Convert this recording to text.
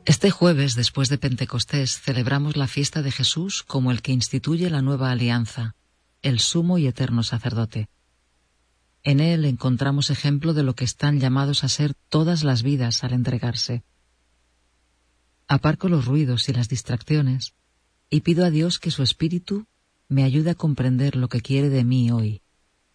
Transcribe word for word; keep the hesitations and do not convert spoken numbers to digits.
Este jueves, después de Pentecostés, celebramos la fiesta de Jesús como el que instituye la nueva alianza, el sumo y eterno sacerdote. En él encontramos ejemplo de lo que están llamados a ser todas las vidas al entregarse. Aparco los ruidos y las distracciones y pido a Dios que su Espíritu me ayude a comprender lo que quiere de mí hoy.